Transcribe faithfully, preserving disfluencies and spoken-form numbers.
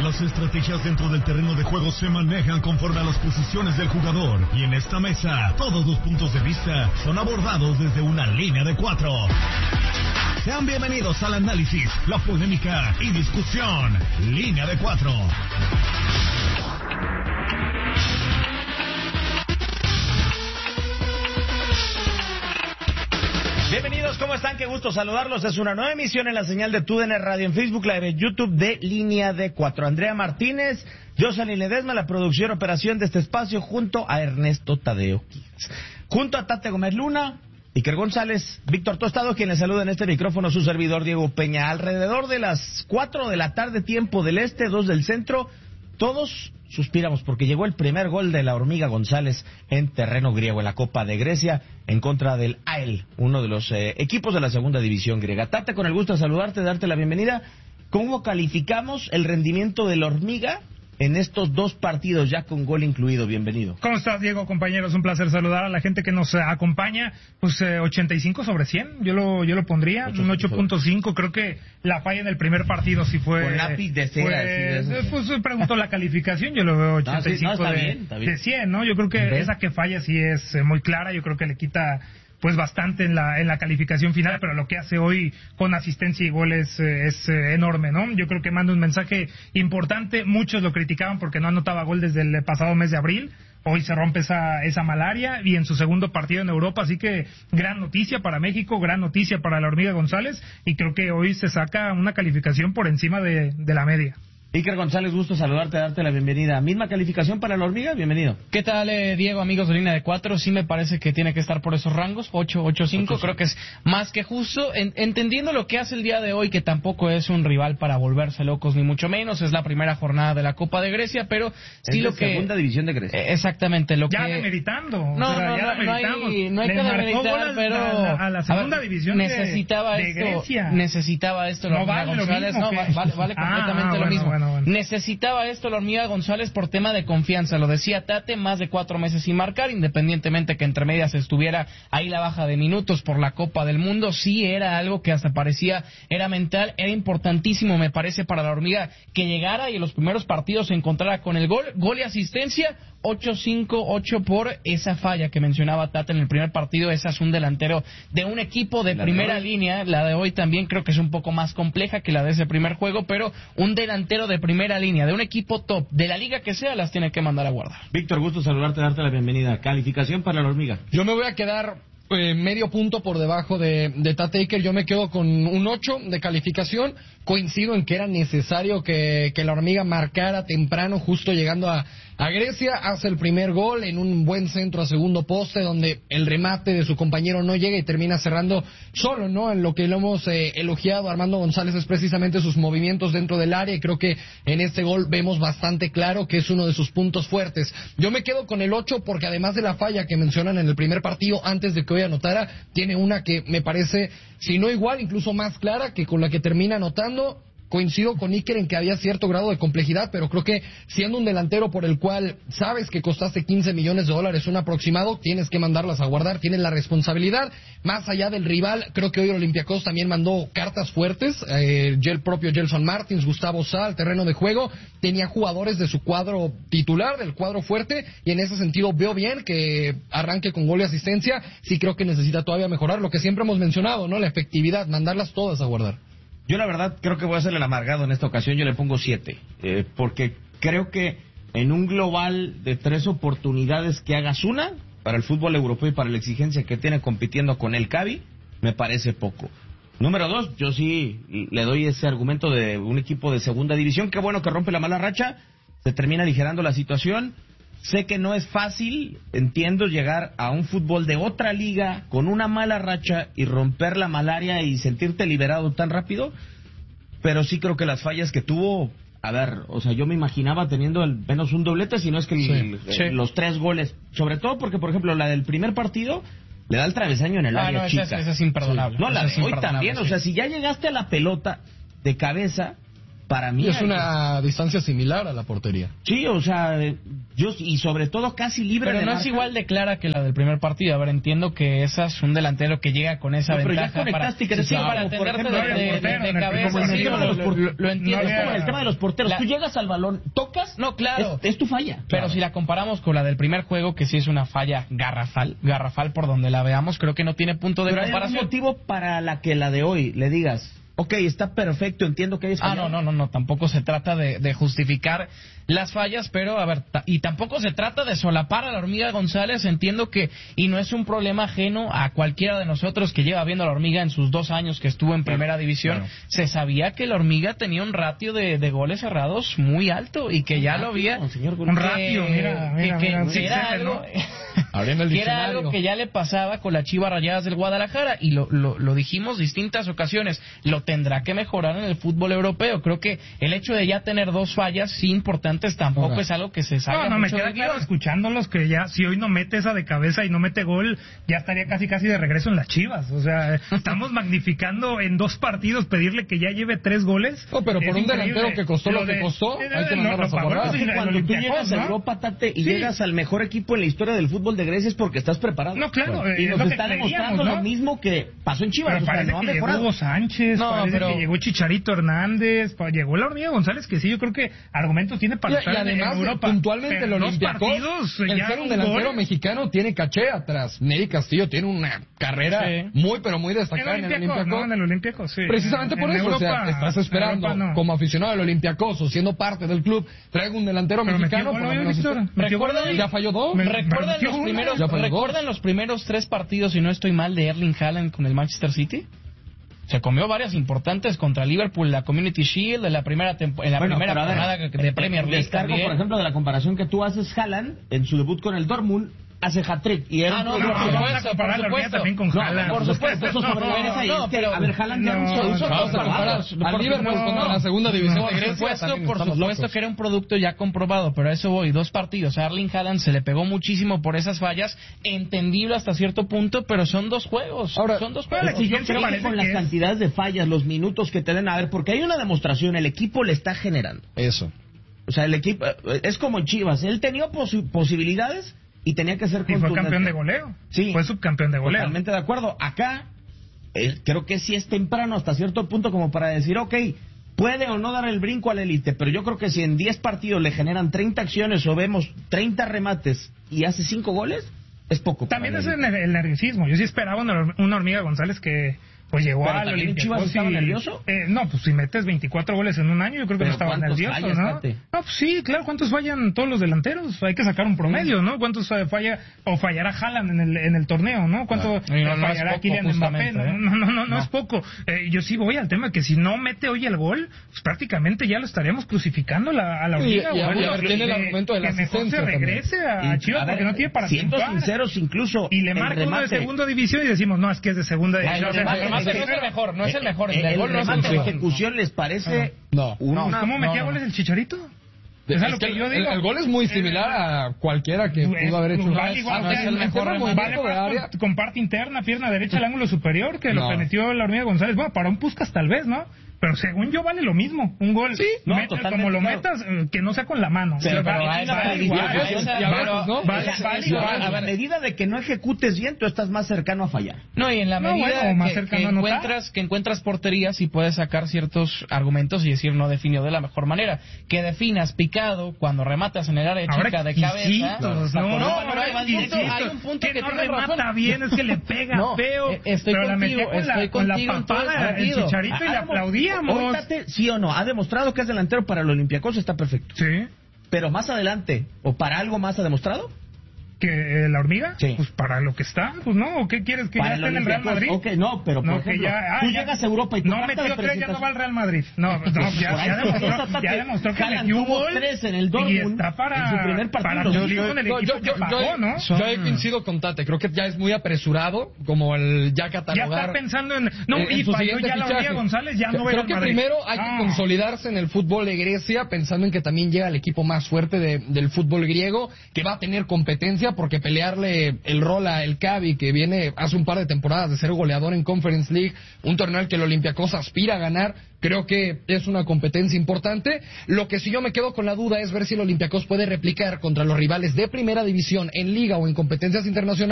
las estrategias dentro del terreno de juego se manejan conforme a las posiciones del jugador. Y en esta mesa, todos los puntos de vista son abordados desde una línea de cuatro. Sean bienvenidos al análisis, la polémica y discusión. Línea de cuatro. Bienvenidos, ¿cómo están? Qué gusto saludarlos. Es una nueva emisión en la señal de T U D N Radio en Facebook Live, en YouTube de Línea de Cuatro. Andrea Martínez, Jocelyn Ledesma, la producción y operación de este espacio, junto a Ernesto Tadeo Quijas. Junto a Tate Gómez Luna, Iker González, Víctor Tostado, quien les saluda en este micrófono, su servidor Diego Peña. Alrededor de las cuatro de la tarde, tiempo del este, dos del centro, todos suspiramos porque llegó el primer gol de la Hormiga González en terreno griego en la Copa de Grecia en contra del A E L, uno de los eh, equipos de la segunda división griega. Tate, con el gusto de saludarte, darte la bienvenida. ¿Cómo calificamos el rendimiento de la Hormiga en estos dos partidos ya con gol incluido? Bienvenido. ¿Cómo estás, Diego? Compañeros, un placer saludar a la gente que nos acompaña. Pues eh, ochenta y cinco sobre cien, yo lo yo lo pondría, un ocho punto cinco. Creo que la falla en el primer partido sí fue... Con lápiz de cera. Fue, sí, de pues preguntó la calificación, yo lo veo ochenta y cinco no, sí, no, de, bien, de cien, ¿no? Yo creo que ¿ves? Esa que falla sí es eh, muy clara, yo creo que le quita pues bastante en la en la calificación final, pero lo que hace hoy con asistencia y goles eh, es eh, enorme, ¿no? Yo creo que manda un mensaje importante. Muchos lo criticaban porque no anotaba gol desde el pasado mes de abril. Hoy se rompe esa esa malaria y en su segundo partido en Europa, así que gran noticia para México, gran noticia para la Hormiga González, y creo que hoy se saca una calificación por encima de, de la media. Iker González, gusto saludarte, darte la bienvenida. ¿Misma calificación para la Hormiga? Bienvenido. ¿Qué tal, eh, Diego, amigos de Línea de Cuatro? Sí me parece que tiene que estar por esos rangos, ocho, ocho, cinco, creo que es más que justo, en, entendiendo lo que hace el día de hoy, que tampoco es un rival para volverse locos, ni mucho menos, es la primera jornada de la Copa de Grecia, pero sí es lo de que... segunda división de Grecia. Eh, exactamente, lo ya que... Ya demeritando. No, o sea, no, ya no, no hay, no hay que demeritar, pero... A la, a la segunda a ver, división necesitaba de, esto, de Grecia. Necesitaba esto la no Hormiga vale González, lo mismo, no, vale, vale completamente ah, lo bueno, mismo. Bueno, bueno. Necesitaba esto la Hormiga González por tema de confianza, lo decía Tate, más de cuatro meses sin marcar, independientemente que entre medias estuviera ahí la baja de minutos por la Copa del Mundo. Sí era algo que hasta parecía, era mental, era importantísimo, me parece, para la Hormiga que llegara y en los primeros partidos se encontrara con el gol, gol y asistencia. Ocho cinco ocho por esa falla que mencionaba Tate en el primer partido. Ese es un delantero de un equipo de la primera de línea. La de hoy también creo que es un poco más compleja que la de ese primer juego, pero un delantero de primera línea, de un equipo top, de la liga que sea, las tiene que mandar a guardar. Víctor, gusto saludarte, darte la bienvenida. ¿Calificación para la Hormiga? Yo me voy a quedar eh, medio punto por debajo de, de Tate Iker. Yo me quedo con un ocho de calificación. Coincido en que era necesario que, que la Hormiga marcara temprano, justo llegando a, a Grecia. Hace el primer gol en un buen centro a segundo poste, donde el remate de su compañero no llega y termina cerrando solo, ¿no? En lo que lo hemos eh, elogiado a Armando González es precisamente sus movimientos dentro del área, y creo que en este gol vemos bastante claro que es uno de sus puntos fuertes. Yo me quedo con el ocho porque además de la falla que mencionan en el primer partido, antes de que hoy anotara, tiene una que me parece, si no igual, incluso más clara que con la que termina anotando. Coincido con Iker en que había cierto grado de complejidad, pero creo que siendo un delantero por el cual sabes que costaste quince millones de dólares, un aproximado, tienes que mandarlas a guardar, tienes la responsabilidad. Más allá del rival, creo que hoy el Olympiacos también mandó cartas fuertes, eh, el propio Gelson Martins, Gustavo Sá, al terreno de juego, tenía jugadores de su cuadro titular, del cuadro fuerte, y en ese sentido veo bien que arranque con gol y asistencia. Sí creo que necesita todavía mejorar lo que siempre hemos mencionado, ¿no? La efectividad, mandarlas todas a guardar. Yo la verdad creo que voy a ser el amargado en esta ocasión, yo le pongo siete, eh, porque creo que en un global de tres oportunidades que hagas una, para el fútbol europeo y para la exigencia que tiene compitiendo con el Cavi, me parece poco. Número dos, yo sí le doy ese argumento de un equipo de segunda división, qué bueno que rompe la mala racha, se termina aligerando la situación. Sé que no es fácil, entiendo, llegar a un fútbol de otra liga con una mala racha y romper la malaria y sentirte liberado tan rápido, pero sí creo que las fallas que tuvo, a ver, o sea, yo me imaginaba teniendo al menos un doblete, si no es que sí, el, sí. El, los tres goles, sobre todo porque, por ejemplo, la del primer partido le da el travesaño en el ah, área no, chica. Esa es, esa es imperdonable. Sí. No, la esa de es hoy también, sí. O sea, si ya llegaste a la pelota de cabeza, para mí... Y es una que... distancia similar a la portería. Sí, o sea, yo y sobre todo casi libre pero de no marca. Es igual de clara que la del primer partido. A ver, entiendo que esa es un delantero que llega con esa no, pero ventaja ya conectaste para, que sí, claro, para atenderte de, de, de, de cabeza. Como en el Sí, tema de los lo, porteros. Lo, lo entiendo. No, es como en el tema de los porteros. La... Tú llegas al balón, tocas, no, claro, es, es tu falla. Pero claro. si la comparamos con la del primer juego, que sí es una falla garrafal, garrafal por donde la veamos, creo que no tiene punto de pero comparación. ¿hay algún motivo para la que la de hoy le digas, ok, está perfecto, entiendo que hay Ah, no, no, no, no, tampoco se trata de, de justificar las fallas, pero a ver, ta, y tampoco se trata de solapar a la Hormiga González, entiendo que, y no es un problema ajeno a cualquiera de nosotros que lleva viendo a la Hormiga en sus dos años que estuvo en primera división, claro. Se sabía que la Hormiga tenía un ratio de, de goles cerrados muy alto y que un ya ratio, lo había... Un, señor, un ratio, que, mira, mira, que, mira, que, que era algo... que era algo que ya le pasaba con las Chivas Rayadas del Guadalajara y lo, lo, lo dijimos distintas ocasiones, lo tendrá que mejorar en el fútbol europeo. Creo que el hecho de ya tener dos fallas sí importantes tampoco Hola. es algo que se salga no, no, mucho me queda claro escuchándolos que ya si hoy no mete esa de cabeza y no mete gol, ya estaría casi casi de regreso en las Chivas. O sea, estamos magnificando en dos partidos pedirle que ya lleve tres goles. No, pero por un increíble. delantero que costó lo, lo de, que costó, de, hay que mandarlo a favor. Es que cuando tú llegas ¿no? a Europa, Tate, y sí. llegas al mejor equipo en la historia del fútbol de Grecia es porque estás preparado. No, claro. Bueno, y nos está demostrando ¿no? lo mismo que pasó en Chivas. Pero parece o sea, no que llegó Hugo Sánchez, no, parece pero... que llegó Chicharito Hernández, llegó la Hormiga González, que sí, yo creo que argumentos tiene para y, estar y además, en Europa. puntualmente el Olympiacos, el ser un delantero gol. mexicano tiene caché atrás. Neri Castillo tiene una carrera sí. muy, pero muy destacada en el Olympiacos. No, en el Olympiacos, sí. Precisamente en, por en eso, Europa, o sea, estás esperando no. como aficionado del Olympiacos o siendo parte del club, traigo un delantero pero mexicano. Por lo Víctor, ¿Recuerdan? Ya falló dos. Me, ¿Recuerdan los primeros, ¿recuerdan los primeros tres partidos, si no estoy mal, de Erling Haaland con el Manchester City? Se comió varias importantes contra Liverpool, la Community Shield, en la primera, tempo, en la bueno, primera jornada de Premier League. Descargo, por ejemplo, de la comparación que tú haces, Haaland, en su debut con el Dortmund, hace hat-trick. Y era ah, no, un por supuesto, por supuesto. También con Haaland. No, por supuesto, eso no, no, no, pero, a ver, Haaland ya no, usó dos partidos. Al Liverpool contra la segunda división de Grecia. Por supuesto, por supuesto que era un producto ya comprobado, pero a eso voy, dos partidos. A Erling Haaland se le pegó muchísimo por esas fallas, entendible hasta cierto punto, pero son dos juegos. Ahora, son dos juegos. Si yo creo que con las cantidades de fallas, los minutos que te den, a ver, porque hay una demostración, el equipo le está generando. Eso. O sea, el equipo, es como Chivas, él tenía pos posibilidades y tenía que ser contundente. Y fue campeón de goleo. Sí. Fue subcampeón de goleo. Totalmente de acuerdo. Acá, eh, creo que sí es temprano hasta cierto punto como para decir, ok, puede o no dar el brinco al élite, pero yo creo que si en diez partidos le generan treinta acciones o vemos treinta remates y hace cinco goles, es poco. También es el, el nerviosismo. Yo sí esperaba una, una Hormiga González que... Pues llegó pero al Olympiacos. ¿Chivas estaba nervioso? Eh, no, pues si metes veinticuatro goles en un año, yo creo que no estaba nervioso, fallas, ¿no? Tate? No, pues sí, claro, ¿cuántos fallan todos los delanteros? Hay que sacar un promedio, ¿no? ¿Cuántos falla o fallará Haaland en el, en el torneo, ¿no? ¿Cuánto no, no fallará poco, Kylian Mbappé? ¿no? ¿eh? No, no, no, no, no es poco. Eh, yo sí voy al tema que si no mete hoy el gol, pues prácticamente ya lo estaríamos crucificando la, a la Hormiga. Y, y, y, y a ver, tiene el argumento de la que mejor se regrese también. a Chivas porque no tiene para siendo sinceros incluso. Y le marca uno de segunda división y decimos, no, es que es de segunda división. No es el mejor. No es el mejor. El, el, el gol no es el de ejecución les parece. No. no. Una, ¿Cómo metía no, goles el Chicharito? Es, es lo que, que yo digo. El, el gol es muy similar a cualquiera que pudo haber hecho. Vale, igual, no es el mejor. Vale de área. Con, con parte interna, pierna derecha, el ángulo superior que no. lo metió la Hormiga González. Bueno, para un Puskas tal vez, ¿no? Pero según yo vale lo mismo, un gol. Sí, no, Meta, como lo metas, que no sea con la mano. Pero, pero va, va, va igual. A la medida de que no ejecutes bien, tú estás más cercano a fallar. No, y en la medida no, bueno, más que, que, encuentras, que encuentras porterías y puedes sacar ciertos argumentos y decir no definió de la mejor manera. Que definas picado cuando rematas en el área Ahora chica de cabeza. No, no, no, pero hay un punto, hay un punto que, que no remata bien, es que le pega no, feo. Estoy pero contigo, la con estoy la, contigo con la papada, el Chicharito y le aplaudíamos. Sí o no, ha demostrado que es delantero para el Olympiacos, está perfecto. Sí. Pero más adelante, o para algo más ha demostrado. ¿Que la Hormiga? Sí. Pues para lo que está, pues no, ¿o qué quieres? ¿Que para ya esté en el Real Madrid? Ok, no, pero por no, ejemplo, ya, ah, tú ya, llegas a Europa y tu no metió tres, ya no va al Real Madrid. No, no ya, ya demostró, ya demostró que le dio gol tres en el Dortmund, y está para, en su primer partido. Para yo, yo, con el equipo yo, yo, que pagó, yo, ¿no? Yo, yo he coincido con Tate, creo que ya es muy apresurado como el ya catalogar. Ya está pensando en... No, en, y en su falló ya la Hormiga González, ya no va Creo al que Madrid. primero hay ah. que consolidarse en el fútbol de Grecia, pensando en que también llega el equipo más fuerte de, del fútbol griego, que va a tener competencia competencia, porque pelearle el rol a El Cavi, que viene hace un par de temporadas de ser goleador en Conference League, un torneo al que el Olympiacos aspira a ganar, creo que es una competencia importante. Lo que sí yo me quedo con la duda es ver si el Olympiacos puede replicar contra los rivales de primera división en liga o en competencias internacionales